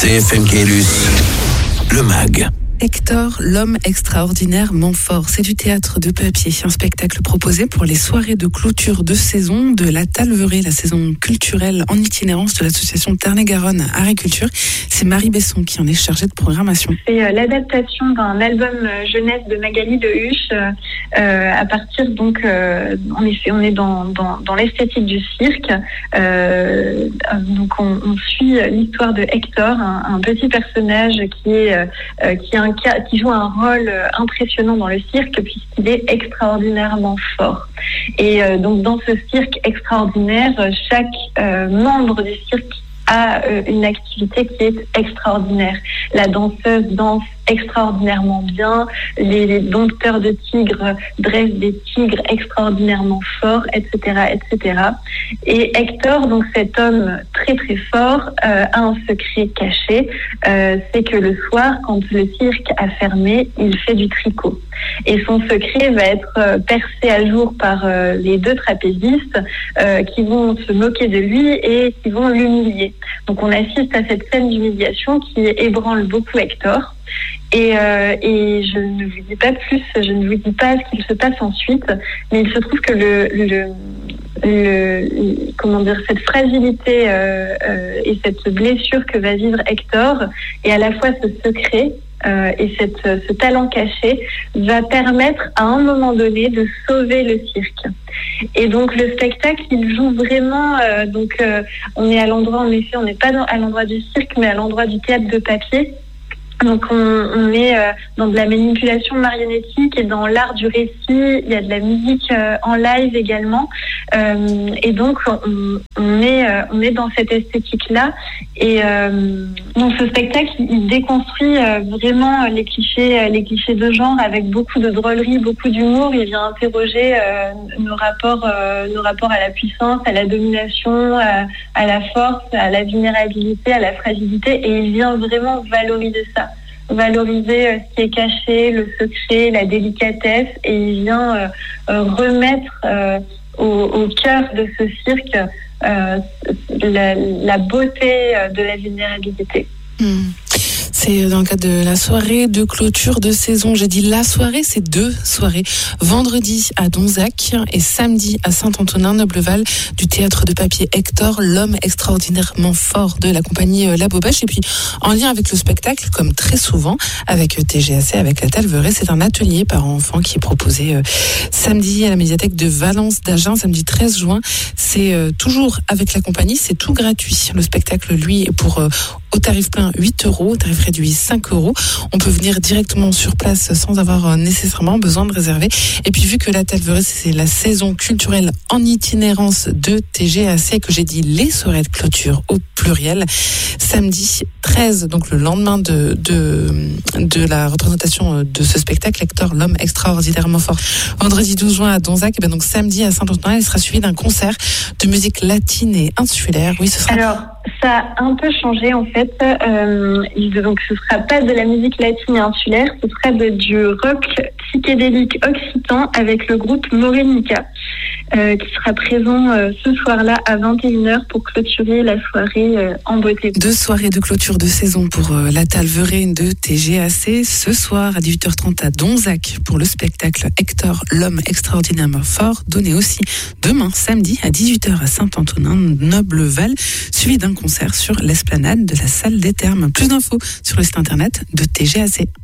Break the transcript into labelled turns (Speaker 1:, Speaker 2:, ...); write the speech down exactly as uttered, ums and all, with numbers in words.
Speaker 1: C F M Caylus, le mag.
Speaker 2: Hector, l'homme extraordinairement fort. C'est du théâtre de papier, un spectacle proposé pour les soirées de clôture de saison de la Talverée, la saison culturelle en itinérance de l'association Tarn-et-Garonne Agriculture. C'est Marie Besson qui en est chargée de programmation.
Speaker 3: C'est euh, l'adaptation d'un album euh, jeunesse de Magali Dehuche euh, à partir donc, euh, en effet, on est dans, dans, dans l'esthétique du cirque. Euh, donc on, on suit l'histoire de Hector, un, un petit personnage qui est euh, qui est un qui joue un rôle impressionnant dans le cirque puisqu'il est extraordinairement fort. Et euh, donc dans ce cirque extraordinaire, chaque euh, membre du cirque a euh, une activité qui est extraordinaire. La danseuse danse extraordinairement bien, les, les dompteurs de tigres dressent des tigres extraordinairement forts, et cetera, et cetera. Et Hector, donc cet homme très très fort, euh, a un secret caché, euh, c'est que le soir, quand le cirque a fermé, il fait du tricot. Et son secret va être euh, percé à jour par euh, les deux trapézistes euh, qui vont se moquer de lui et qui vont l'humilier. Donc on assiste à cette scène d'humiliation qui ébranle beaucoup Hector. Et, euh, et je ne vous dis pas plus, je ne vous dis pas ce qu'il se passe ensuite, mais il se trouve que le, le, le comment dire, cette fragilité euh, euh, et cette blessure que va vivre Hector, et à la fois ce secret euh, et cette, ce talent caché, va permettre à un moment donné de sauver le cirque. Et donc le spectacle, il joue vraiment. Euh, donc euh, on est à l'endroit, en effet, on n'est pas dans, à l'endroit du cirque, mais à l'endroit du théâtre de papier. Donc on, on est euh, dans de la manipulation marionnettique et dans l'art du récit. Il y a de la musique euh, en live également. Euh, et donc on, on est euh, on est dans cette esthétique-là. Et euh, donc ce spectacle, il déconstruit euh, vraiment les clichés, les clichés de genre avec beaucoup de drôlerie, beaucoup d'humour. Il vient interroger euh, nos rapports, euh, nos rapports à la puissance, à la domination, à, à la force, à la vulnérabilité, à la fragilité. Et il vient vraiment valoriser ça. valoriser euh, ce qui est caché, le secret, la délicatesse, et il vient euh, euh, remettre euh, au, au cœur de ce cirque euh, la, la beauté de la vulnérabilité.
Speaker 2: Mmh. C'est dans le cadre de la soirée de clôture de saison. J'ai dit la soirée, c'est deux soirées. Vendredi à Donzac et samedi à Saint-Antonin-Nobleval du théâtre de papier Hector, l'homme extraordinairement fort de la compagnie La Bobèche. Et puis, en lien avec le spectacle, comme très souvent, avec T G A C, avec la Talverée, c'est un atelier par enfants qui est proposé euh, samedi à la médiathèque de Valence d'Agen, samedi treize juin. C'est euh, toujours avec la compagnie, c'est tout gratuit. Le spectacle, lui, est pour euh, au tarif plein huit euros, tarif réduit cinq euros. On peut venir directement sur place sans avoir nécessairement besoin de réserver. Et puis vu que la Talverée, c'est la saison culturelle en itinérance de T G A C, que j'ai dit les soirées de clôture au pluriel, samedi treize, donc le lendemain de, de, de la représentation de ce spectacle, Hector, l'homme extraordinairement fort. Vendredi douze juin à Donzac, et bien donc samedi à Saint-Antonin, il sera suivi d'un concert de musique latine et insulaire. Oui, ce sera...
Speaker 3: Alors, ça a un peu changé en fait. Euh, donc ce sera pas de la musique latine et insulaire, ce sera de, du rock psychédélique occitan avec le groupe Morenica euh, qui sera présent euh, ce soir-là à vingt et une heures pour clôturer la soirée euh, en beauté.
Speaker 2: Deux soirées de clôture de saison pour euh, la Talverée de T G A C. Ce soir à dix-huit heures trente à Donzac pour le spectacle Hector, l'homme extraordinairement fort, donné aussi demain samedi à dix-huit heures à Saint-Antonin-Nobleval, suivi d'un concert sur l'esplanade de la salle des Thermes. Plus d'infos sur le site internet de T G A C.